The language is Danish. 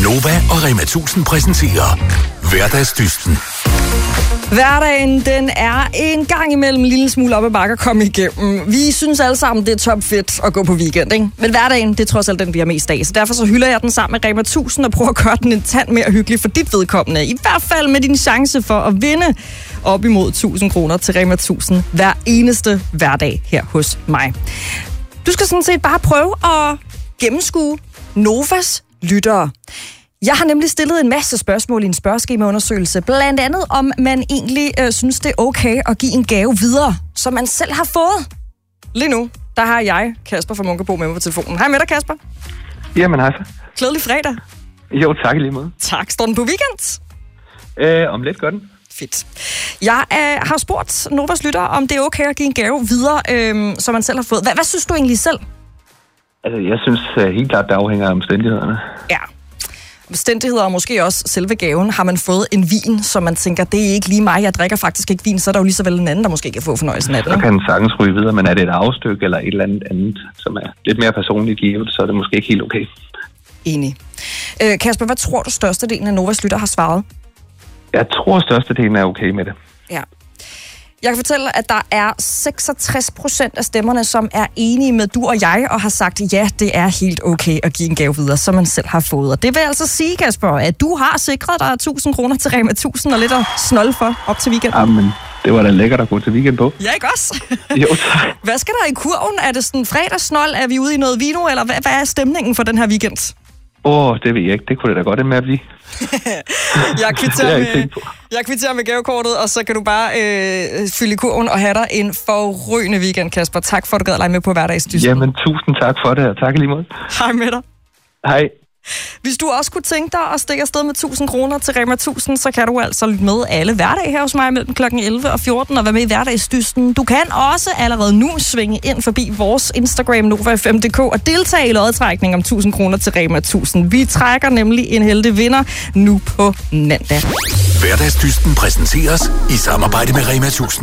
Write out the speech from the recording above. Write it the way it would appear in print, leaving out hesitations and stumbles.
Nova og Rema 1000 præsenterer Hverdagsdysten. Hverdagen, den er en gang imellem en lille smule op ad bakke at komme igennem. Vi synes alle sammen, det er topfedt at gå på weekend, ikke? Men hverdagen, det er trods alt den, vi har mest af. Så derfor så hylder jeg den sammen med Rema 1000 og prøver at gøre den en tand mere hyggelig for dit vedkommende. I hvert fald med din chance for at vinde op imod 1000 kroner til Rema 1000 hver eneste hverdag her hos mig. Du skal sådan set bare prøve at gennemskue Novas lyttere. Jeg har nemlig stillet en masse spørgsmål i en spørgeskemaundersøgelse, blandt andet om man egentlig synes, det er okay at give en gave videre, som man selv har fået. Lige nu, der har jeg, Kasper fra Munkebo, med mig på telefonen. Hej med dig, Kasper. Jamen, hej. Glædelig fredag. Jo, tak i lige måde. Tak. Står den på weekend? Om lidt gør den. Fedt. Jeg har spurgt Novas lytter, om det er okay at give en gave videre, som man selv har fået. Hvad synes du egentlig selv? Altså, jeg synes helt klart, det afhænger af omstændighederne. Ja. Omstændigheder og måske også selve gaven. Har man fået en vin, som man tænker, det er ikke lige mig, jeg drikker faktisk ikke vin, så er der jo lige så vel en anden, der måske kan få fornøjelsen af det. Så kan den sagtens ryge videre, men er det et afstykke eller et eller andet, som er lidt mere personligt givet, så er det måske ikke helt okay. Enig. Kasper, hvad tror du størstedelen af Novas lytter har svaret? Jeg tror størstedelen er okay med det. Ja. Jeg kan fortælle, at der er 66% af stemmerne, som er enige med du og jeg, og har sagt, ja, det er helt okay at give en gave videre, som man selv har fået. Og det vil altså sige, Kasper, at du har sikret dig 1000 kroner til Rema 1000 og lidt at snolde for op til weekenden. Jamen, det var da lækkert at gå til weekend på. Ja, ikke også? Jo, tak. Hvad skal der i kurven? Er det sådan fredagssnold? Er vi ude i noget vino? Eller hvad er stemningen for den her weekend? Det ved jeg ikke. Det kunne det da godt med at blive. Jeg kvitterer med gavekortet, og så kan du bare fylde i kurven og have dig en forrygende weekend, Kasper. Tak for, at du gad lege med på Hverdagsdysten. Jamen, tusind tak for det, og tak lige måde. Hej med dig. Hej. Hvis du også kunne tænke dig at stikke afsted med 1000 kroner til Rema 1000, så kan du altså lytte med alle hverdage her hos mig mellem kl. 11 og 14 og være med i Hverdagsdysten. Du kan også allerede nu svinge ind forbi vores Instagram Nova5.dk og deltage i lodtrækning om 1000 kroner til Rema 1000. Vi trækker nemlig en heldig vinder nu på mandag. Hverdagsdysten præsenteres i samarbejde med Rema 1000.